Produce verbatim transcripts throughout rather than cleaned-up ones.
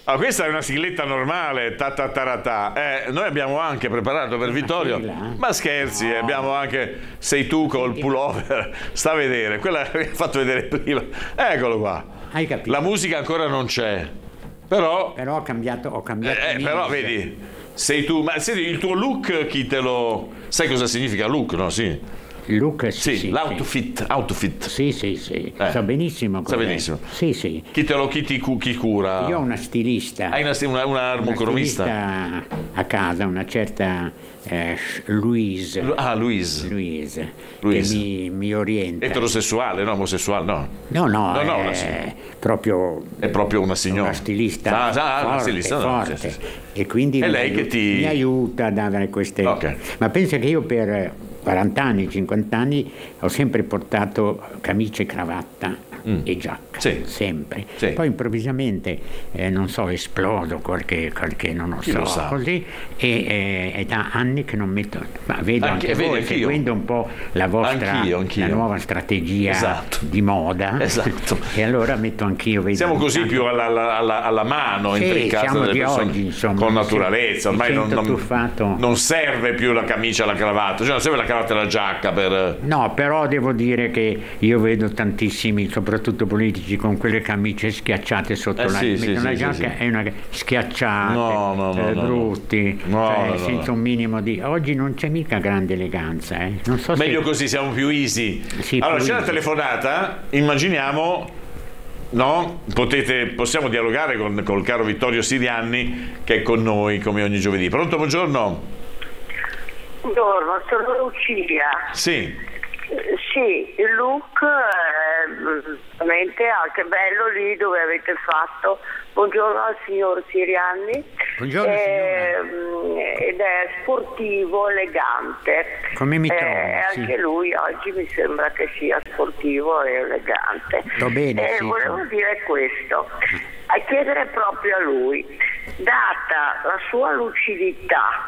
Ah, questa è una sigletta normale, ta ta ta ta. Eh, noi abbiamo anche preparato per Vittorio, ma scherzi, no. Abbiamo anche Sei tu col pullover, sta a vedere, quella che ha fatto vedere prima, eccolo qua. Hai capito? La musica ancora non c'è, però... Però ho cambiato, ho cambiato eh, però vedi, sei tu, ma senti, il tuo look chi te lo... Sai cosa significa look, no? Sì. Il look sì, sì, l'outfit, sì. outfit. Sì, sì, sì, eh. so benissimo. So benissimo. Sì, sì. Chi te lo chi ti chi cura? Io ho una stilista. Hai una, una, una armocromista? Una a casa, una certa eh, Louise. Ah, Louise. Louise. Louise. Che mi, mi orienta. Eterosessuale, no? Omosessuale, no? No, no, no, no è, una proprio... È proprio una signora. Una stilista ah, ah, forte, una stilista, no, forte. Sì, sì. E quindi è mi, lei che ti... mi aiuta a dare queste... Okay. Ma pensa che io per... quaranta anni, cinquanta anni ho sempre portato camicia e cravatta mm. e giacca, sì. sempre. Sì. Poi improvvisamente, eh, non so, esplodo qualche, qualche non lo Chi so, lo sa? così, e eh, è da anni che non metto, ma vedo anche, anche voi, anch'io. seguendo un po' la vostra anch'io, anch'io. La nuova strategia esatto. di moda, esatto. E allora metto anch'io. Vedo Siamo così tanto... più alla, alla, alla mano, sì, in casa delle di persone, oggi, insomma, con naturalezza, ormai non, non, non serve più la camicia e la cravatta, cioè non serve la cravatta e la giacca per... No, però devo dire che io vedo tantissimi, soprattutto politici, con quelle camicie schiacciate sotto eh la, sì, sì, una sì, giacca sì, sì. e una schiacciate, no, no, no, eh, no, brutti, no, cioè, no, no, senza no. un minimo di... Oggi non c'è mica grande eleganza, eh. Non so Meglio se... così, siamo più easy. Sì, allora, più c'è easy. la telefonata, immaginiamo, no? Potete, possiamo dialogare con col caro Vittorio Sirianni che è con noi come ogni giovedì. Pronto, buongiorno? Buongiorno, sono Lucia. Sì. Sì, il look è veramente anche bello lì dove avete fatto. Buongiorno al signor Sirianni. Buongiorno eh, ed è sportivo, elegante. Come mi trovo? Eh, sì. Anche lui oggi mi sembra che sia sportivo e elegante. Sto bene, eh, sì. Volevo dire questo, a chiedere proprio a lui, data la sua lucidità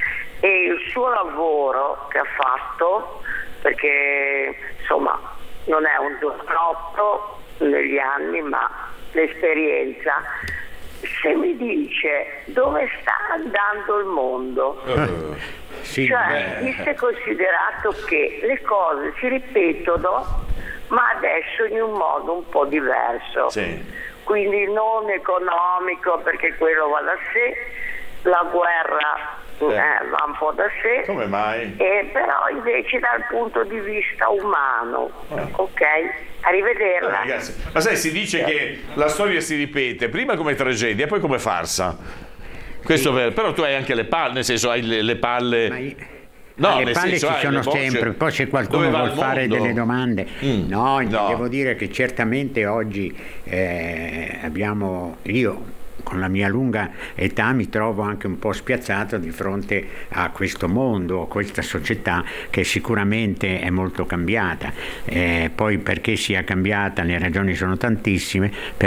e il suo lavoro che ha fatto, perché insomma non è un giovanotto negli anni ma l'esperienza, se mi dice dove sta andando il mondo, uh, sì, cioè beh. visto e considerato che le cose si ripetono ma adesso in un modo un po' diverso, sì. Quindi non economico perché quello va da sé, la guerra Eh, va un po' da sé. Come mai? Eh, però invece dal punto di vista umano, eh. ok? Arrivederla. Eh, ragazzi, ma sai, si dice che la storia si ripete prima come tragedia e poi come farsa. Questo sì. per, però tu hai anche le palle, nel senso hai le, le palle. Ma io... No, ah, le palle senso, ci sono sempre, poi se qualcuno vuol fare delle domande, mm, no, no, devo dire che certamente oggi eh, abbiamo, io con la mia lunga età mi trovo anche un po' spiazzato di fronte a questo mondo, a questa società che sicuramente è molto cambiata, eh, poi perché sia cambiata le ragioni sono tantissime, per